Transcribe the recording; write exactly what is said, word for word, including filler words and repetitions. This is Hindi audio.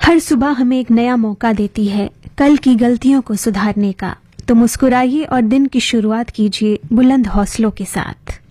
हर सुबह हमें एक नया मौका देती है कल की गलतियों को सुधारने का। तो मुस्कुराइए और दिन की शुरुआत कीजिए बुलंद हौसलों के साथ।